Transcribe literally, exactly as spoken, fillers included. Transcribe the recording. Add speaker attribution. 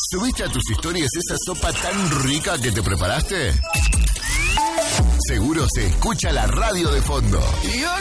Speaker 1: ¿Subiste a tus historias esa sopa tan rica que te preparaste? Seguro se escucha la radio de fondo.